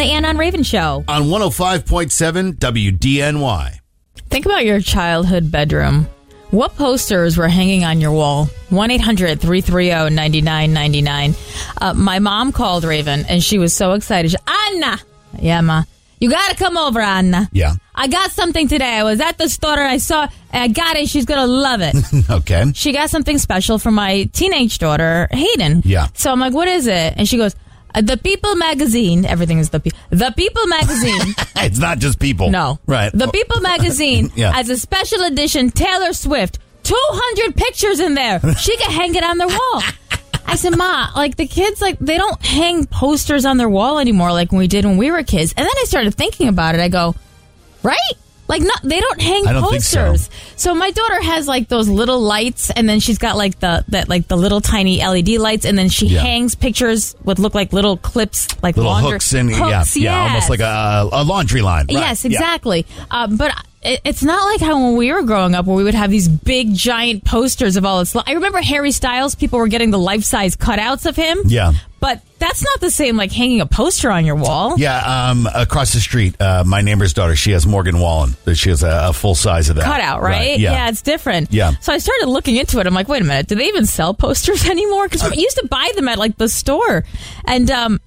The Ann on Raven Show. On 105.7 WDNY. Think about your childhood bedroom. What posters were hanging on your wall? 1-800-330-9999. My mom called Raven, and she was so excited. She, Anna! Yeah, Ma. You gotta come over, Anna. Yeah. I got something today. I was at the store, and I got it. She's gonna love it. Okay. She got something special for my teenage daughter, Hayden. Yeah. So I'm like, what is it? And she goes, the People magazine. Everything is the People magazine. It's not just people. No. Right. The People magazine has a special edition Taylor Swift. 200 pictures in there. She can hang it on their wall. I said, Ma, like the kids, like they don't hang posters on their wall anymore like we did when we were kids. And then I started thinking about it. I go, right? Like, no, they don't hang posters. So my daughter has like those little lights, and then she's got like the little tiny LED lights, and then she hangs pictures with look like little clips, like little hooks and hooks, almost like a laundry line. Right. Yes, exactly. But it's not like how when we were growing up, where we would have these big giant posters of all its. I remember Harry Styles. People were getting the life-size cutouts of him. Yeah. But that's not the same like hanging a poster on your wall. Yeah, across the street, my neighbor's daughter, she has Morgan Wallen. She has a full size of that. Cutout, right? Yeah, it's different. Yeah. So I started looking into it. I'm like, wait a minute, do they even sell posters anymore? Because we used to buy them at like the store. And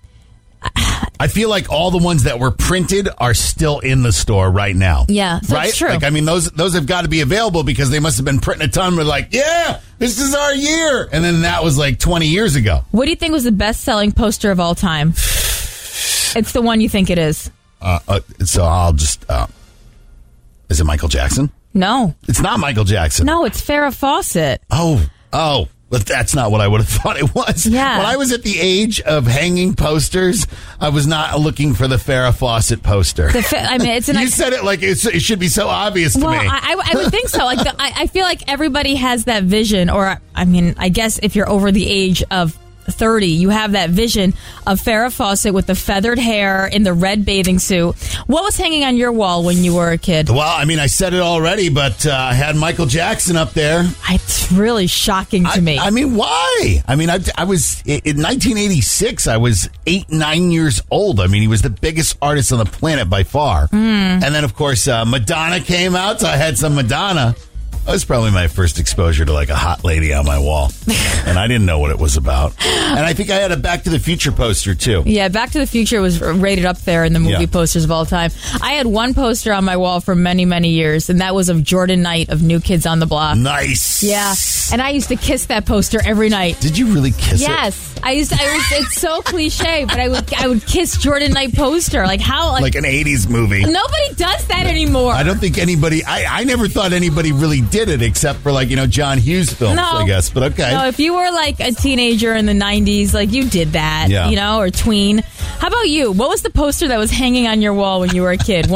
I feel like all the ones that were printed are still in the store right now. Yeah, that's right? true. Like, I mean, those have got to be available because they must have been printing a ton. We're like, yeah, this is our year. And then that was like 20 years ago. What do you think was the best-selling poster of all time? It's the one you think it is. So I'll just... is it Michael Jackson? No. It's not Michael Jackson. No, it's Farrah Fawcett. Oh. But that's not what I would have thought it was. Yeah. When I was at the age of hanging posters, I was not looking for the Farrah Fawcett poster. It's an. You said it like it should be so obvious to me. Well, I would think so. Like I feel like everybody has that vision, or I mean, I guess if you're over the age of 30, you have that vision of Farrah Fawcett with the feathered hair in the red bathing suit. What was hanging on your wall when you were a kid? Well, I mean, I said it already, but I had Michael Jackson up there. It's really shocking to me. I mean, why? I mean, I was in 1986. I was 9 years old. I mean, he was the biggest artist on the planet by far. And then, of course, Madonna came out, so I had some Madonna. That was probably my first exposure to like a hot lady on my wall. And I didn't know what it was about. And I think I had a Back to the Future poster too. Yeah, Back to the Future was rated up there in the movie posters of all time. I had one poster on my wall for many, many years, and that was of Jordan Knight of New Kids on the Block. Nice. Yeah. And I used to kiss that poster every night. Did you really kiss it? Yes. It's so cliche, but I would kiss Jordan Knight poster. Like how like an 80s movie. Nobody does that anymore. I don't think anybody I never thought anybody really did it except for like, John Hughes films, I guess. But okay. No, if you were like a teenager in the 90s, like you did that, or tween. How about you? What was the poster that was hanging on your wall when you were a kid?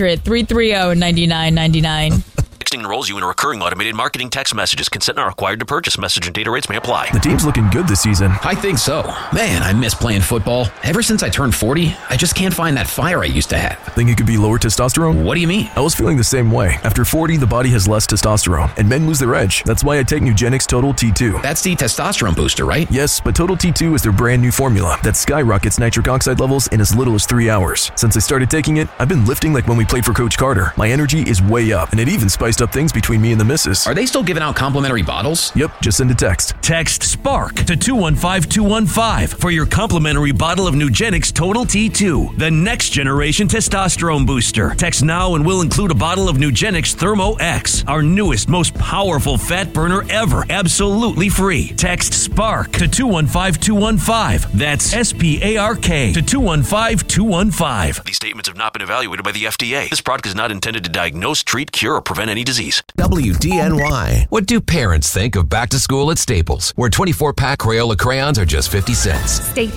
1-800-330-9999. Texting enrolls you in a recurring automated marketing text messages. Consent not required to purchase. Message and data rates may apply. The team's looking good this season. I think so. Man, I miss playing football. Ever since I turned 40, I just can't find that fire I used to have. Think it could be lower testosterone? What do you mean? I was feeling the same way. After 40, the body has less testosterone, and men lose their edge. That's why I take Nugenix Total T2. That's the testosterone booster, right? Yes, but Total T2 is their brand new formula that skyrockets nitric oxide levels in as little as 3 hours. Since I started taking it, I've been lifting like when we played for Coach Carter. My energy is way up, and it even spiced up things between me and the missus. Are they still giving out complimentary bottles? Yep, just send a text. Text SPARK to 215215 for your complimentary bottle of Nugenix Total T2, the next generation testosterone booster. Text now and we'll include a bottle of Nugenix Thermo X, our newest, most powerful fat burner ever, absolutely free. Text SPARK to 215215. That's SPARK to 215215. These statements have not been evaluated by the FDA. This product is not intended to diagnose, treat, cure, or prevent any disease. WDNY. What do parents think of back to school at Staples, where 24-pack Crayola crayons are just 50 cents? Stay